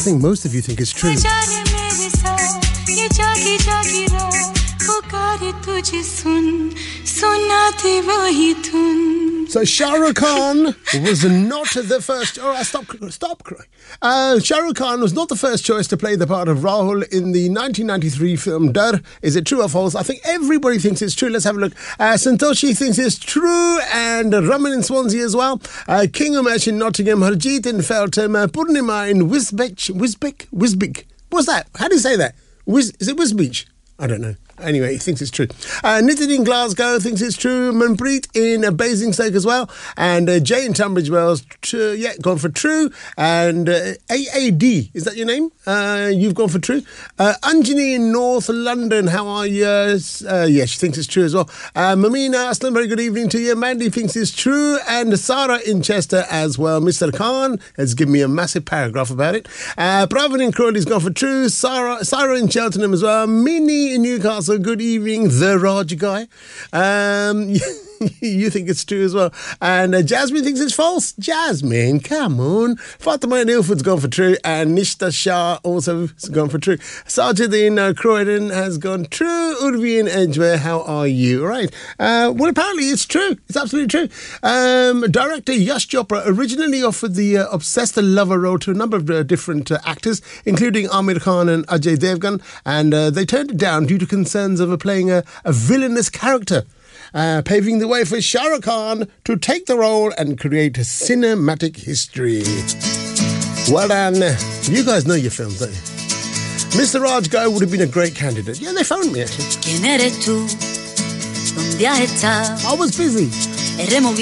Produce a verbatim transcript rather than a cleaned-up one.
think most of you think it's true. So Shah Rukh Khan was not the first... Oh, stop, stop crying. Uh, Shah Rukh Khan was not the first choice to play the part of Rahul in the nineteen ninety-three film Dar. Is it true or false? I think everybody thinks it's true. Let's have a look. Uh, Santoshi thinks it's true, and Raman in Swansea as well. Uh, King Umesh in Nottingham, Harjeet in Feltham, uh, Purnima in Wisbech. Wisbech? Wisbech. What's that? How do you say that? Wis- is it Wisbech? I don't know. Anyway, he thinks it's true. Uh, Nitin in Glasgow thinks it's true. Manpreet in uh, Basingstoke as well. And uh, Jay in Tunbridge Wells, tr- yeah, gone for true. And uh, A A D, is that your name? Uh, you've gone for true. Uh, Anjani in North London, how are you? Uh, yeah, she thinks it's true as well. Uh, Mamina Aslam, very good evening to you. Mandy thinks it's true. And Sarah in Chester as well. Mister Khan has given me a massive paragraph about it. Uh, Pravin in Crawley's gone for true. Sarah, Sarah in Cheltenham as well. Minnie in Newcastle. So good evening, the Raj guy. Um, you think it's true as well. And uh, Jasmine thinks it's false. Jasmine, come on. Fatima in Ilford's gone for true. And Nishta Shah also has gone for true. Sajid in uh, Croydon has gone true. Urvi in Edgware, how are you? All right. Uh, well, apparently it's true. It's absolutely true. Um, director Yash Chopra originally offered the uh, obsessed lover role to a number of uh, different uh, actors, including Amir Khan and Ajay Devgan. And uh, they turned it down due to concerns of uh, playing a, a villainous character. Uh, paving the way for Shah Rukh Khan to take the role and create a cinematic history. Well done. You guys know your films, don't you? Mister Raj Guy would have been a great candidate. Yeah, they phoned me actually. I was busy.